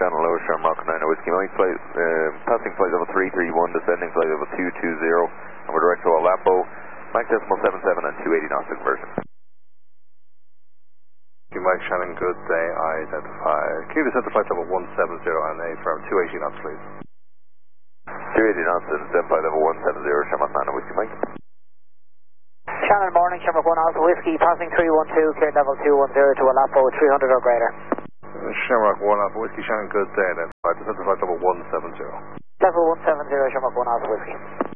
Channel Lower Shamrock 9 Whiskey Mike, flight, passing flight level 331, descending flight level 220, and we're direct to Olapo, Mike decimal 77 and 280 knots of conversion. Mike Shannon, good day, I identify. Can you descend to flight level 170 and a firm 280 knots please? 280 knots and descend flight level 170, Shamrock 9 Whiskey Mike. Shannon, morning, Shamrock 1 Alpha Whiskey, passing 312, cleared level 210 to Olapo, 300 or greater. Shamrock 1 Alpha Whiskey, Shannon, good day, identify. Descend to flight level 170. Level 170, Shamrock 1 Alpha Whiskey.